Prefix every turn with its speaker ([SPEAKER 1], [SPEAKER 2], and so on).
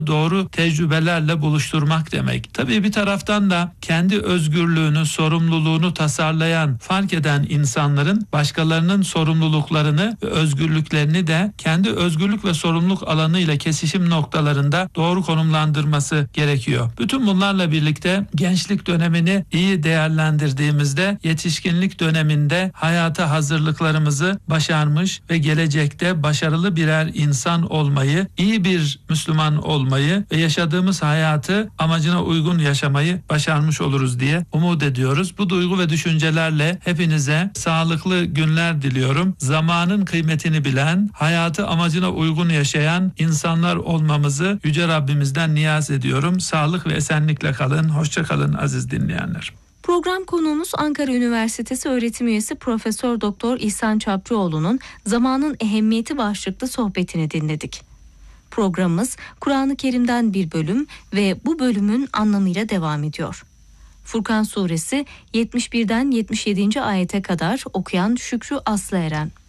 [SPEAKER 1] doğru tecrübelerle buluşturmak demek. Tabii bir taraftan da kendi özgürlüğünü, sorumluluğunu tasarlayan, fark eden insanların başkalarının sorumluluklarını ve özgürlüklerini de kendi özgürlük ve sorumluluk alanı ile kesişim noktalarında doğru konumlandırması gerekiyor. Bütün bunlarla birlikte gençlik dönemini iyi değerlendirdiğimizde yetişkinlik döneminde hayata hazırlıklarımızı başarmış ve gelecekte başarılı birer insan olmayı, iyi bir Müslüman olmayı ve yaşadığımız hayatı amacına uygun yaşamayı başarmış oluruz diye umut ediyoruz. Bu duygu ve düşüncelerle hepinize sağlıklı günler diliyorum. Zamanın kıymetini bilen, hayatı amacına uygun yaşayan insanlar olmamızı Yüce Rabbimizden niyaz ediyorum. Sağlık ve esenlikle kalın. Hoşça kalın aziz dinleyenler.
[SPEAKER 2] Program konuğumuz Ankara Üniversitesi öğretim üyesi Profesör Doktor İhsan Çapçıoğlu'nun Zamanın Ehemmiyeti başlıklı sohbetini dinledik. Programımız Kur'an-ı Kerim'den bir bölüm ve bu bölümün anlamıyla devam ediyor. Furkan Suresi 71'den 77. ayete kadar okuyan Şükrü Aslıeren.